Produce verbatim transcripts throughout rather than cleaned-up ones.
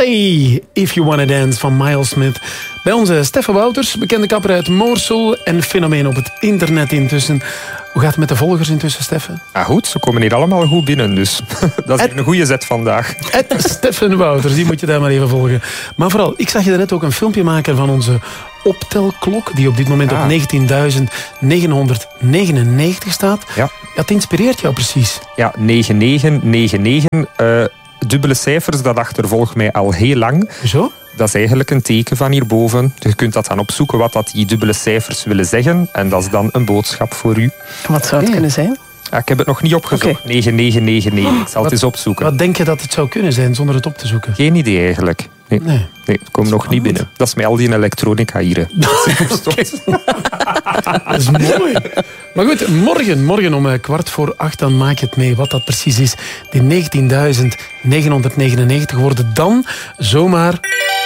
Say If You Wanna Dance van Miles Smith. Bij onze Stefan Wouters, bekende kapper uit Moorsel en fenomeen op het internet intussen. Hoe gaat het met de volgers intussen, Stefan? Ah, goed, ze komen hier allemaal goed binnen, dus dat is Ed, een goede zet vandaag. Ed Stefan Wouters, die moet je daar maar even volgen. Maar vooral, ik zag je net ook een filmpje maken van onze optelklok, die op dit moment ah. op negentienduizend negenhonderdnegenennegentig staat. Ja. Dat inspireert jou precies. Ja, negen negen negen negen. Uh, dubbele cijfers, dat achtervolgt mij al heel lang. Zo? Dat is eigenlijk een teken van hierboven. Je kunt dat dan opzoeken wat dat die dubbele cijfers willen zeggen. En dat is dan een boodschap voor u. Wat zou het kunnen zijn? Ja, ik heb het nog niet opgezocht. Okay. negen negen negen negen. Ik zal wat, het eens opzoeken. Wat denk je dat het zou kunnen zijn zonder het op te zoeken? Geen idee eigenlijk. Nee, nee. nee het komt nog niet binnen. Dat is met al die elektronica hier. Dat is mooi. Maar goed, morgen, morgen om kwart voor acht, dan maak je het mee wat dat precies is. Die negentienduizend negenhonderdnegenennegentig worden dan zomaar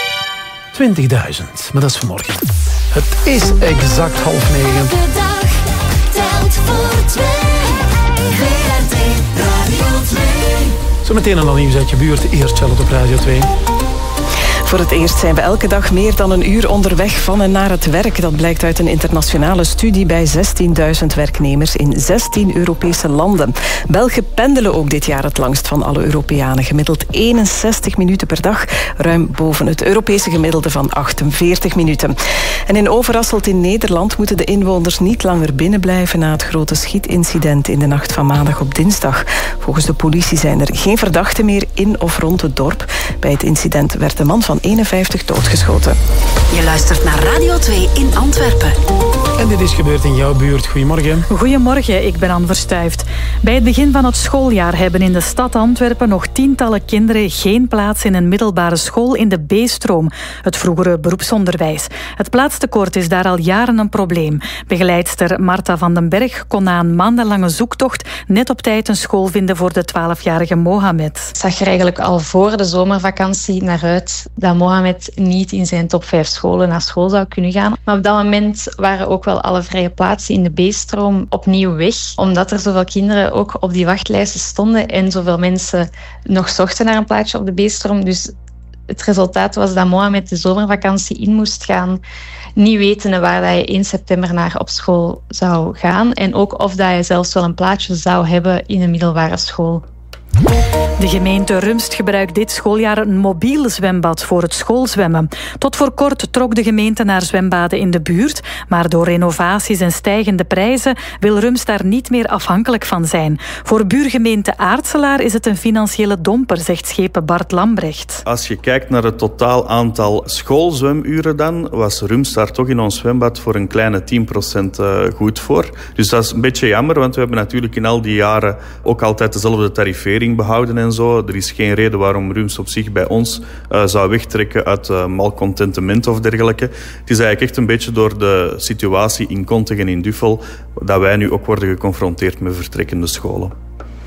twintigduizend. Maar dat is vanmorgen. Het is exact half negen. Elke dag telt voor twee. V R T Radio twee. Zometeen al nieuws uit je buurt. Eerst Charlotte op Radio twee. Voor het eerst zijn we elke dag meer dan een uur onderweg van en naar het werk. Dat blijkt uit een internationale studie bij zestienduizend werknemers in zestien Europese landen. Belgen pendelen ook dit jaar het langst van alle Europeanen. Gemiddeld eenenzestig minuten per dag, ruim boven het Europese gemiddelde van achtenveertig minuten. En in Overasselt in Nederland moeten de inwoners niet langer binnenblijven na het grote schietincident in de nacht van maandag op dinsdag. Volgens de politie zijn er geen verdachten meer in of rond het dorp. Bij het incident werd een man van eenenvijftig doodgeschoten. Je luistert naar Radio twee in Antwerpen. En dit is gebeurd in jouw buurt. Goedemorgen. Goedemorgen, ik ben Anne Verstuift. Bij het begin van het schooljaar hebben in de stad Antwerpen nog tientallen kinderen geen plaats in een middelbare school in de B-stroom, het vroegere beroepsonderwijs. Het plaatstekort is daar al jaren een probleem. Begeleidster Marta van den Berg kon na een maandenlange zoektocht net op tijd een school vinden voor de twaalfjarige Mohamed. Ik zag er eigenlijk al voor de zomervakantie naar uit dat Mohamed niet in zijn top vijf scholen naar school zou kunnen gaan. Maar op dat moment waren ook wel alle vrije plaatsen in de B-stroom opnieuw weg, omdat er zoveel kinderen ook op die wachtlijsten stonden en zoveel mensen nog zochten naar een plaatsje op de B-stroom. Dus het resultaat was dat Mohamed de zomervakantie in moest gaan, niet wetende waar hij één september naar op school zou gaan en ook of dat hij zelfs wel een plaatsje zou hebben in een middelbare school. De gemeente Rumst gebruikt dit schooljaar een mobiel zwembad voor het schoolzwemmen. Tot voor kort trok de gemeente naar zwembaden in de buurt, maar door renovaties en stijgende prijzen wil Rumst daar niet meer afhankelijk van zijn. Voor buurgemeente Aartselaar is het een financiële domper, zegt schepen Bart Lambrecht. Als je kijkt naar het totaal aantal schoolzwemuren dan, was Rumst daar toch in ons zwembad voor een kleine tien procent goed voor. Dus dat is een beetje jammer, want we hebben natuurlijk in al die jaren ook altijd dezelfde tarifering behouden en zo. Er is geen reden waarom Rumst op zich bij ons uh, zou wegtrekken uit uh, malcontentement of dergelijke. Het is eigenlijk echt een beetje door de situatie in Kontich en in Duffel dat wij nu ook worden geconfronteerd met vertrekkende scholen.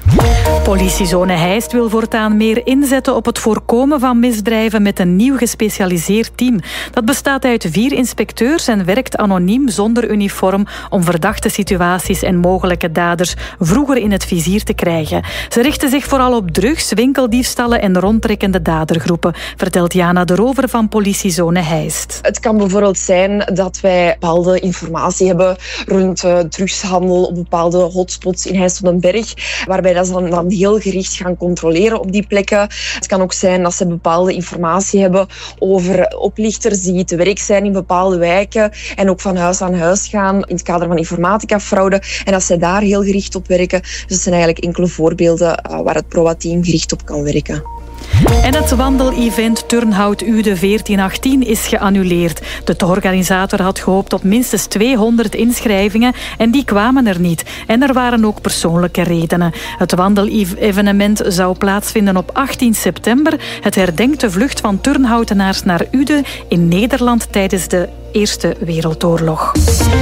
Politiezone Heist wil voortaan meer inzetten op het voorkomen van misdrijven met een nieuw gespecialiseerd team. Dat bestaat uit vier inspecteurs en werkt anoniem zonder uniform om verdachte situaties en mogelijke daders vroeger in het vizier te krijgen. Ze richten zich vooral op drugs, winkeldiefstallen en rondtrekkende dadergroepen, vertelt Jana de Rover van Politiezone Heist. Het kan bijvoorbeeld zijn dat wij bepaalde informatie hebben rond uh, drugshandel op bepaalde hotspots in Heist op den Berg, waarbij dat ze dan, dan heel gericht gaan controleren op die plekken. Het kan ook zijn dat ze bepaalde informatie hebben over oplichters die te werk zijn in bepaalde wijken en ook van huis aan huis gaan in het kader van informatica-fraude en dat ze daar heel gericht op werken. Dus dat zijn eigenlijk enkele voorbeelden uh, waar het PROA-team gericht op kan werken. En het wandelevent Turnhout Ude veertien achttien is geannuleerd. De organisator had gehoopt op minstens tweehonderd inschrijvingen en die kwamen er niet. En er waren ook persoonlijke redenen. Het wandelevenement zou plaatsvinden op achttien september. Het herdenkt de vlucht van Turnhoutenaars naar Ude in Nederland tijdens de Eerste Wereldoorlog.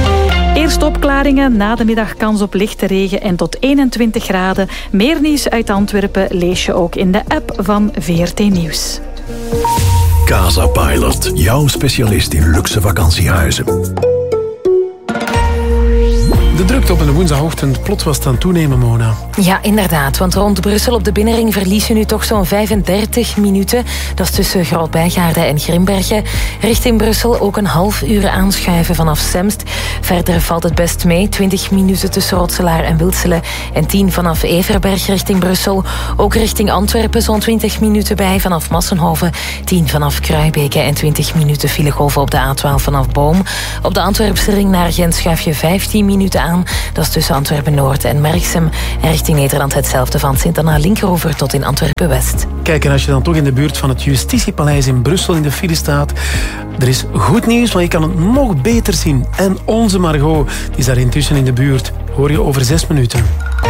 Eerst opklaringen, na de middag kans op lichte regen en tot eenentwintig graden. Meer nieuws uit Antwerpen lees je ook in de app van V R T Nieuws. Casa Pilot, jouw specialist in luxe vakantiehuizen. De drukte op een woensdagochtend plots was het aan toenemen, Mona. Ja, inderdaad. Want rond Brussel op de binnenring verlies je nu toch zo'n vijfendertig minuten. Dat is tussen Groot-Bijgaarde en Grimbergen. Richting Brussel ook een half uur aanschuiven vanaf Semst. Verder valt het best mee. twintig minuten tussen Rotselaar en Wilselen. En tien vanaf Everberg richting Brussel. Ook richting Antwerpen zo'n twintig minuten bij vanaf Massenhoven. tien vanaf Kruibeke en twintig minuten filegolven op de A twaalf vanaf Boom. Op de Antwerpse ring naar Gent schuif je vijftien minuten aan. Dat is tussen Antwerpen-Noord en Merksem. En richting Nederland hetzelfde van Sint-Anna Linkeroever tot in Antwerpen-West. Kijk, en als je dan toch in de buurt van het Justitiepaleis in Brussel in de file staat, er is goed nieuws, want je kan het nog beter zien. En onze Margot, die is daar intussen in de buurt. Hoor je over zes minuten.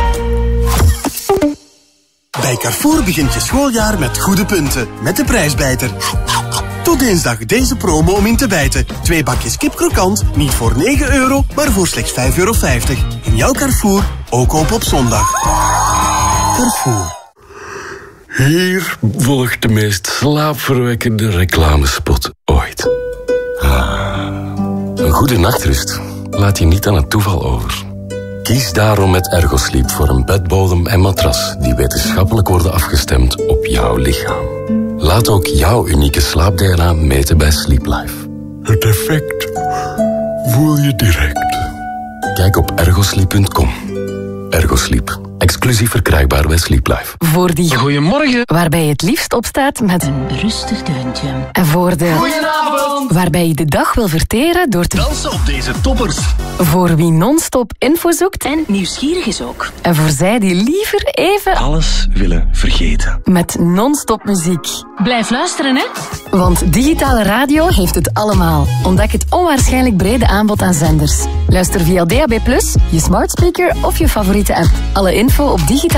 Bij Carrefour begint je schooljaar met goede punten. Met de prijsbijter. Tot dinsdag deze promo om in te bijten. Twee bakjes kip krokant, niet voor negen euro, maar voor slechts vijf euro vijftig. In jouw Carrefour, ook open op zondag. Carrefour. Hier volgt de meest slaapverwekkende reclamespot ooit. Ah, een goede nachtrust laat je niet aan het toeval over. Kies daarom met Ergosleep voor een bedbodem en matras die wetenschappelijk worden afgestemd op jouw lichaam. Laat ook jouw unieke slaap-D N A meten bij Sleep Life. Het effect voel je direct. Kijk op ergosleep punt com. Ergosleep. Exclusief verkrijgbaar bij Sleep Life. Voor die Goedemorgen. waarbij je het liefst opstaat met een Rustig deuntje. En voor de Goedenavond. waarbij je de dag wil verteren door te Dansen op deze toppers. voor wie non-stop info zoekt En nieuwsgierig is ook. en voor zij die liever even Alles willen vergeten. met non-stop muziek. Blijf luisteren, hè. Want digitale radio heeft het allemaal. Ontdek het onwaarschijnlijk brede aanbod aan zenders. Luister via D A B plus, je smart speaker of je favoriete app. Alle info op digitale